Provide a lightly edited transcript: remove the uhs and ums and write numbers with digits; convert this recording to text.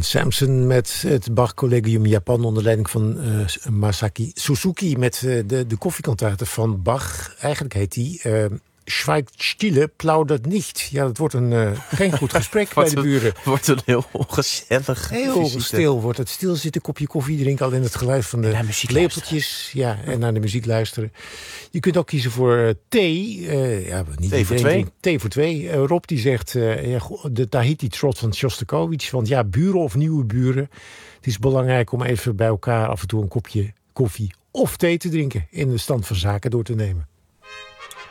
Samson met het Bach-collegium Japan onder leiding van Masaki Suzuki met de koffiekantaten van Bach. Eigenlijk heet die Schweigt stille, plaudert nicht. Ja, dat wordt geen goed gesprek bij de buren. Wordt een heel ongezellig. Heel stil wordt het. Stil zitten, kopje koffie drinken, alleen het geluid van de lepeltjes. Ja, en naar de muziek luisteren. Je kunt ook kiezen voor thee. Thee voor twee. Thee voor twee. Rob die zegt de Tahiti Trot van Shostakovich. Want ja, buren of nieuwe buren. Het is belangrijk om even bij elkaar af en toe een kopje koffie of thee te drinken. In de stand van zaken door te nemen.